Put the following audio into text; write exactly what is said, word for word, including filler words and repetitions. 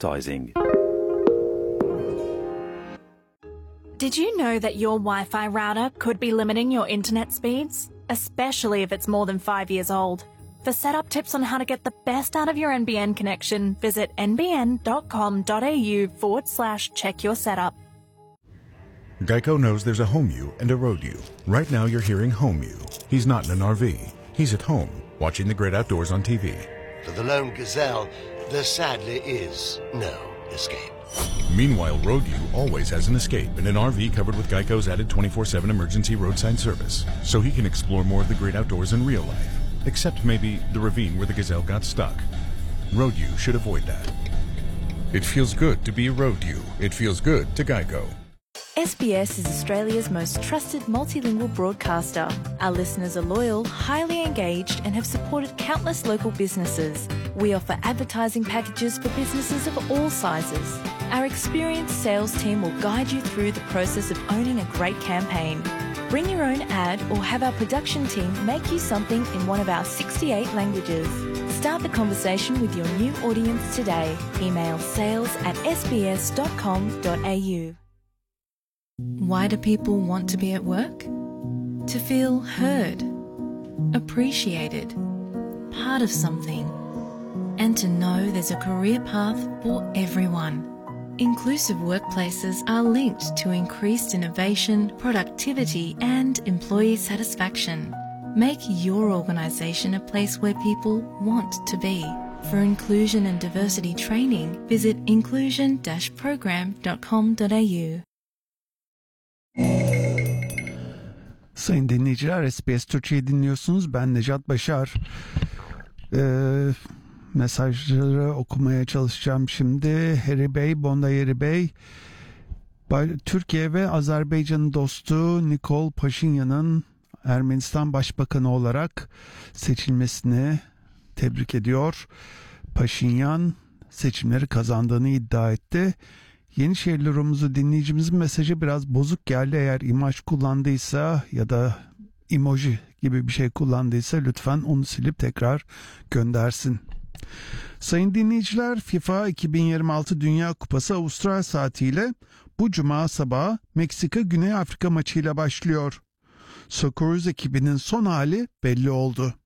advertising. Did you know that your Wi-Fi router could be limiting your internet speeds? Especially if it's more than five years old. For setup tips on how to get the best out of your N B N connection, visit nbn.com.au forward slash check your setup. Geico knows there's a home you and a road you. Right now you're hearing home you. He's not in an R V. He's at home, watching the great outdoors on T V. For the lone gazelle, there sadly is no escape. Meanwhile, road you always has an escape in an R V covered with Geico's added twenty-four seven emergency roadside service, so he can explore more of the great outdoors in real life. Except maybe the ravine where the gazelle got stuck. Road you should avoid that. It feels good to be road you. It feels good to Geico. S B S is Australia's most trusted multilingual broadcaster. Our listeners are loyal, highly engaged, and have supported countless local businesses. We offer advertising packages for businesses of all sizes. Our experienced sales team will guide you through the process of owning a great campaign. Bring your own ad or have our production team make you something in one of our sixty-eight languages. Start the conversation with your new audience today. Email sales at s b s dot com dot a u. Why do people want to be at work? To feel heard, appreciated, part of something, and to know there's a career path for everyone. Inclusive workplaces are linked to increased innovation, productivity, and employee satisfaction. Make your organisation a place where people want to be. For inclusion and diversity training, visit inclusion dash program dot com dot a u. Sayın dinleyiciler, S B S Türkçe'yi dinliyorsunuz. Ben Necat Başar. Ee, mesajları okumaya çalışacağım şimdi. Harry Bey, Bondayeri Bey, Türkiye ve Azerbaycan'ın dostu Nikol Paşinyan'ın Ermenistan Başbakanı olarak seçilmesini tebrik ediyor. Paşinyan seçimleri kazandığını iddia etti. Yenişehirli Rumuz'u dinleyicimizin mesajı biraz bozuk geldi. Eğer imaj kullandıysa ya da emoji gibi bir şey kullandıysa lütfen onu silip tekrar göndersin. Sayın dinleyiciler, FIFA iki bin yirmi altı Dünya Kupası Avustralya saatiyle bu cuma sabahı Meksika Güney Afrika maçıyla başlıyor. Socceroos ekibinin son hali belli oldu.